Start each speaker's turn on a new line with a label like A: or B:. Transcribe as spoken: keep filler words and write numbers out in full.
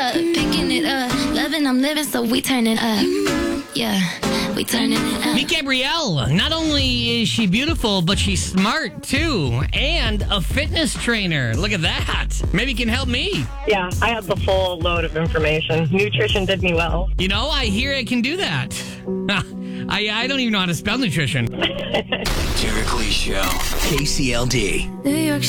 A: up, picking it up. Loving, I'm living, so we turning up. Yeah, we turning it up.
B: Meet Gabrielle. Not only is she beautiful, but she's smart too, and a fitness trainer. Look at that. Maybe it can help me.
C: Yeah, I have the full load of information. Nutrition did me well.
B: You know, I hear it can do that. I, I don't even know how to spell nutrition.
D: Derek Lee Show. K C L D.
A: New York